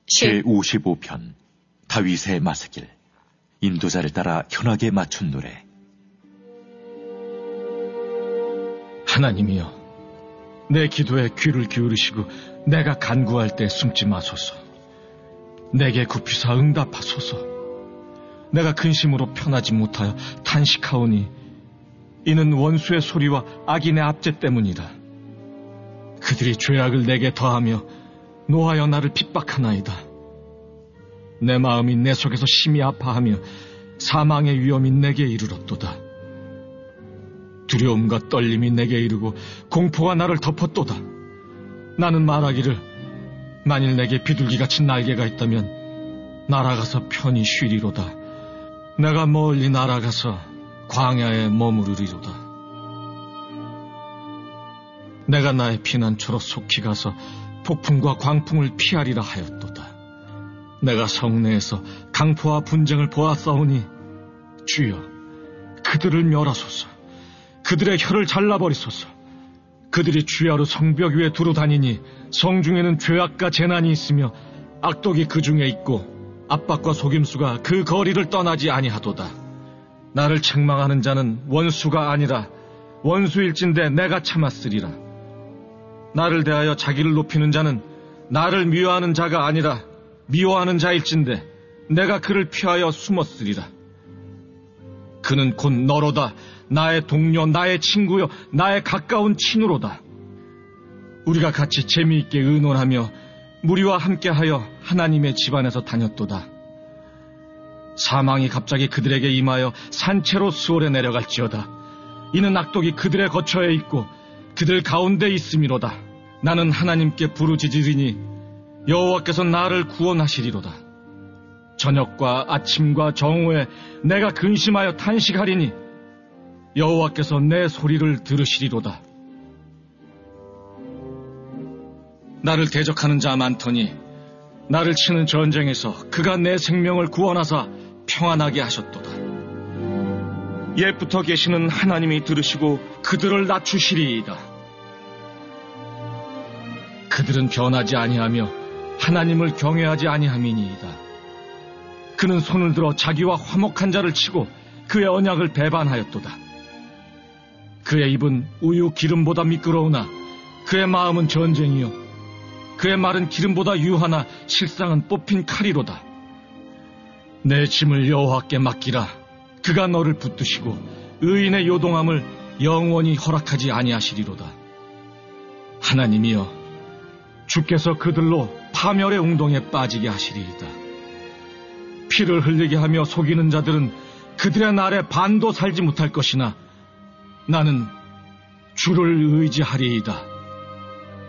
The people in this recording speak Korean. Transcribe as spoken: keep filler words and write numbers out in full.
제오십오 편 다윗의 마스길. 인도자를 따라 현악에 맞춘 노래. 하나님이여, 내 기도에 귀를 기울이시고 내가 간구할 때 숨지 마소서. 내게 굽히사 응답하소서. 내가 근심으로 편하지 못하여 탄식하오니 이는 원수의 소리와 악인의 압제 때문이다. 그들이 죄악을 내게 더하며 노하여 나를 핍박하나이다. 내 마음이 내 속에서 심히 아파하며 사망의 위험이 내게 이르렀도다. 두려움과 떨림이 내게 이르고 공포가 나를 덮었도다. 나는 말하기를 만일 내게 비둘기같이 날개가 있다면 날아가서 편히 쉬리로다. 내가 멀리 날아가서 광야에 머무르리로다. 내가 나의 피난처로 속히 가서 폭풍과 광풍을 피하리라 하였도다. 내가 성내에서 강포와 분쟁을 보았사오니 주여, 그들을 멸하소서. 그들의 혀를 잘라버리소서. 그들이 주야로 성벽 위에 두루 다니니 성중에는 죄악과 재난이 있으며 악독이 그 중에 있고 압박과 속임수가 그 거리를 떠나지 아니하도다. 나를 책망하는 자는 원수가 아니라 원수일진데 내가 참았으리라. 나를 대하여 자기를 높이는 자는 나를 미워하는 자가 아니라 미워하는 자일진데 내가 그를 피하여 숨었으리라. 그는 곧 너로다. 나의 동료, 나의 친구요, 나의 가까운 친우로다. 우리가 같이 재미있게 의논하며 무리와 함께하여 하나님의 집안에서 다녔도다. 사망이 갑자기 그들에게 임하여 산채로 수월에 내려갈지어다. 이는 악독이 그들의 거처에 있고 그들 가운데 있음이로다. 나는 하나님께 부르짖으리니 여호와께서 나를 구원하시리로다. 저녁과 아침과 정오에 내가 근심하여 탄식하리니 여호와께서 내 소리를 들으시리로다. 나를 대적하는 자 많더니 나를 치는 전쟁에서 그가 내 생명을 구원하사 평안하게 하셨도다. 옛부터 계시는 하나님이 들으시고 그들을 낮추시리이다. 그들은 변하지 아니하며 하나님을 경외하지 아니함이니이다. 그는 손을 들어 자기와 화목한 자를 치고 그의 언약을 배반하였도다. 그의 입은 우유 기름보다 미끄러우나 그의 마음은 전쟁이요 그의 말은 기름보다 유하나 실상은 뽑힌 칼이로다. 내 짐을 여호와께 맡기라. 그가 너를 붙드시고 의인의 요동함을 영원히 허락하지 아니하시리로다. 하나님이여, 주께서 그들로 파멸의 웅덩이에 빠지게 하시리이다. 피를 흘리게 하며 속이는 자들은 그들의 날에 반도 살지 못할 것이나 나는 주를 의지하리이다.